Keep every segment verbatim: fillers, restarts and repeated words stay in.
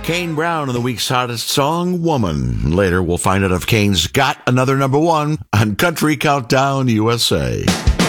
Kane Brown and the week's hottest song, Woman. Later, we'll find out if Kane's got another number one on Country Countdown U S A.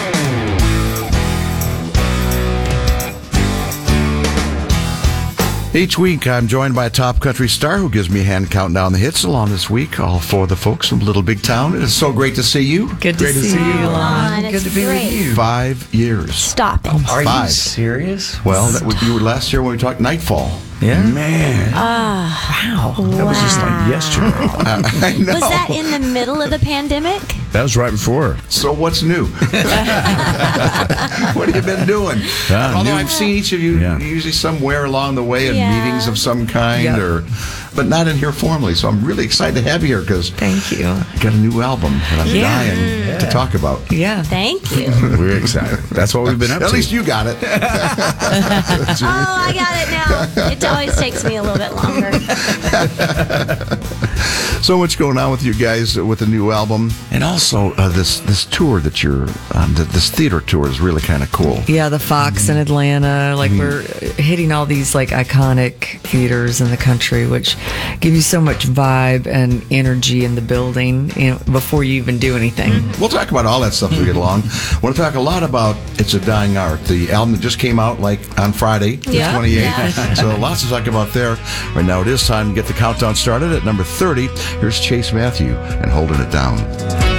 Each week, I'm joined by a top country star who gives me a hand counting down the hits. Along this week, all four of the folks from Little Big Town. It is so great to see you. Good to, great see, to see you, you, Lon. Lon. Good to be great. with you. Five years. Stop it. Are Five. you serious? Well, that would you were last year when we talked Nightfall. Yeah. Man. Wow. That was just like yesterday. I know. Was that in the middle of the pandemic? That was right before. So what's new? What have you been doing? Uh, Although new- I've seen each of you Yeah. usually somewhere along the way in Yeah. meetings of some kind, Yep. or, but not in here formally. So I'm really excited to have you here because Thank you. I got a new album that I'm Yeah. dying to talk about. Yeah. Thank you. We're excited. That's what we've been up At to. least you got it. Oh, I got it now. It always takes me a little bit longer. So much going on with you guys with the new album, and also uh, this this tour that you're um, th- this theater tour is really kind of cool. Yeah, the Fox in Atlanta. Like, we're hitting all these, like, iconic theaters in the country, which give you so much vibe and energy in the building, you know, before you even do anything. We'll talk about all that stuff as we get along. I want to talk a lot about It's a Dying Art, the album that just came out like on Friday, the Yeah. twenty-eighth. Yeah. So lots to talk about there. Right now it is time to get the countdown started at number thirty. Here's Chase Matthew and Holding It Down.